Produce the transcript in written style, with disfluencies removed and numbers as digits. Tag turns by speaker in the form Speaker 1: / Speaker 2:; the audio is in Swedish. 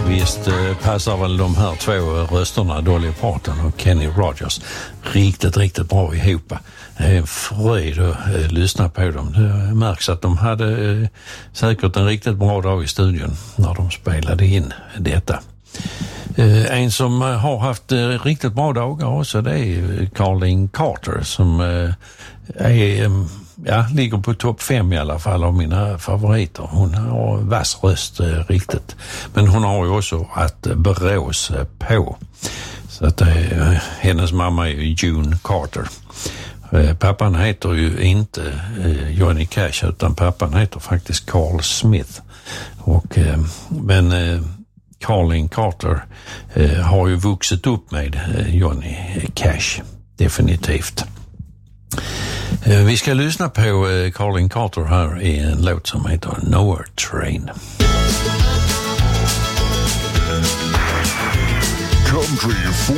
Speaker 1: visst passar väl de här två rösterna, Dolly Parton och Kenny Rogers, riktigt bra ihop. Det är en fröjd att lyssna på dem. Det märks att de hade säkert en riktigt bra dag i studion när de spelade in detta. En som har haft riktigt bra dagar också, det är Carlene Carter som ligger på topp 5 i alla fall av mina favoriter. Hon har vass röst riktigt. Men hon har ju också att brås på. Så att hennes mamma är ju June Carter. Pappan heter ju inte Johnny Cash, utan pappan heter faktiskt Carl Smith. Men Carlene Carter har ju vuxit upp med Johnny Cash, definitivt. Vi ska lyssna på Carlene Carter här i en låt som heter Nowhere Train.
Speaker 2: Country